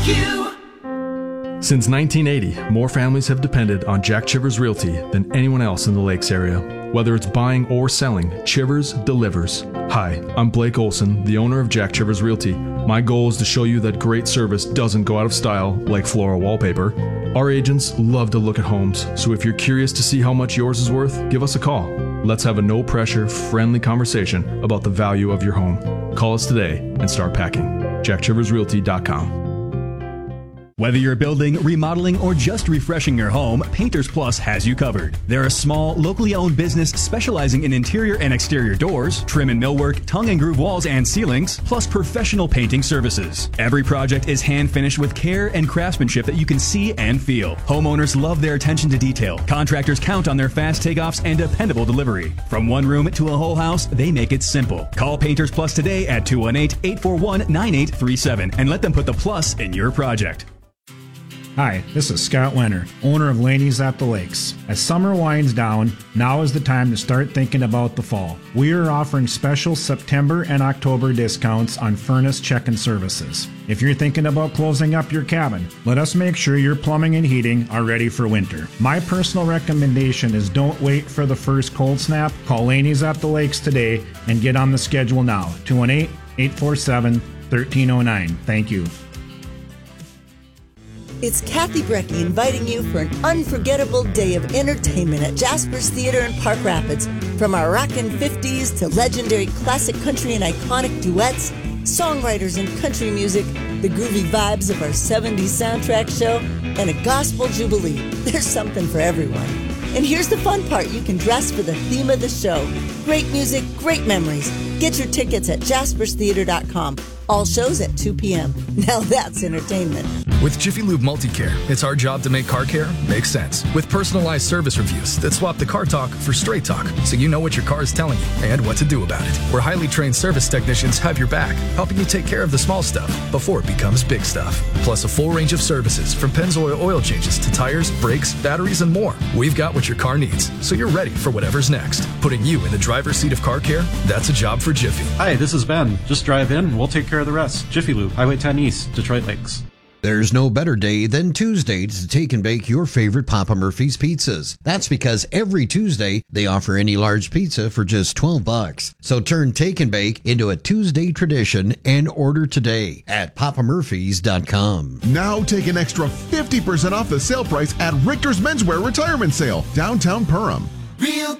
you. Since 1980, more families have depended on Jack Chivers Realty than anyone else in the Lakes area. Whether it's buying or selling, Chivers delivers. Hi, I'm Blake Olson, the owner of Jack Chivers Realty. My goal is to show you that great service doesn't go out of style like floral wallpaper. Our agents love to look at homes, so if you're curious to see how much yours is worth, give us a call. Let's have a no-pressure, friendly conversation about the value of your home. Call us today and start packing. JackChiversRealty.com. Whether you're building, remodeling, or just refreshing your home, Painters Plus has you covered. They're a small, locally owned business specializing in interior and exterior doors, trim and millwork, tongue and groove walls and ceilings, plus professional painting services. Every project is hand finished with care and craftsmanship that you can see and feel. Homeowners love their attention to detail. Contractors count on their fast takeoffs and dependable delivery. From one room to a whole house, they make it simple. Call Painters Plus today at 218-841-9837 and let them put the plus in your project. Hi, this is Scott Wenner, owner of Laney's at the Lakes. As summer winds down, now is the time to start thinking about the fall. We are offering special September and October discounts on furnace check-in services. If you're thinking about closing up your cabin, let us make sure your plumbing and heating are ready for winter. My personal recommendation is don't wait for the first cold snap. Call Laney's at the Lakes today and get on the schedule now. 218-847-1309. Thank you. It's Kathy Brecky inviting you for an unforgettable day of entertainment at Jasper's Theater in Park Rapids. From our rockin' 50s to legendary classic country and iconic duets, songwriters and country music, the groovy vibes of our 70s soundtrack show, and a gospel jubilee. There's something for everyone. And here's the fun part. You can dress for the theme of the show. Great music, great memories. Get your tickets at jasperstheater.com. All shows at 2 p.m. Now that's entertainment. With Jiffy Lube Multicare, it's our job to make car care make sense. With personalized service reviews that swap the car talk for straight talk, so you know what your car is telling you and what to do about it. Where highly trained service technicians have your back, helping you take care of the small stuff before it becomes big stuff. Plus a full range of services from Pennzoil oil changes to tires, brakes, batteries, and more. We've got what your car needs, so you're ready for whatever's next. Putting you in the driver's seat of car care, that's a job for Jiffy. Hi, this is Ben. Just drive in, we'll take care of the rest. Jiffy Lube, Highway 10 East, Detroit Lakes. There's no better day than Tuesday to take and bake your favorite Papa Murphy's pizzas. That's because every Tuesday they offer any large pizza for just $12. So turn take and bake into a Tuesday tradition and order today at papamurphys.com. Now take an extra 50% off the sale price at Richter's Menswear Retirement Sale, downtown Perham. Real